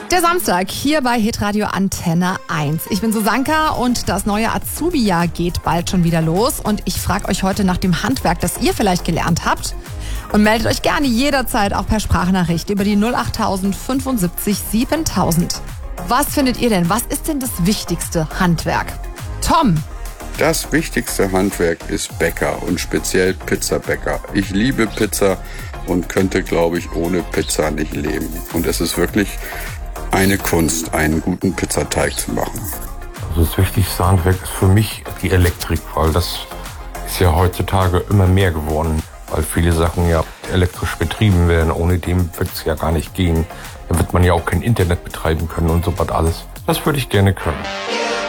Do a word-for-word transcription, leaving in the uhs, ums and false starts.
Der Samstag hier bei Hitradio Antenne eins. Ich bin Susanka und das neue Azubi-Jahr geht bald schon wieder los. Und ich frage euch heute nach dem Handwerk, das ihr vielleicht gelernt habt. Und meldet euch gerne jederzeit auch per Sprachnachricht über die null acht fünfundsiebzig siebentausend. Was findet ihr denn? Was ist denn das wichtigste Handwerk? Tom? Das wichtigste Handwerk ist Bäcker und speziell Pizzabäcker. Ich liebe Pizza und könnte, glaube ich, ohne Pizza nicht leben. Und es ist wirklich eine Kunst, einen guten Pizzateig zu machen. Also das wichtigste Handwerk ist für mich die Elektrik, weil das ist ja heutzutage immer mehr geworden, weil viele Sachen ja elektrisch betrieben werden. Ohne dem wird es ja gar nicht gehen. Da wird man ja auch kein Internet betreiben können und so was alles. Das würde ich gerne können.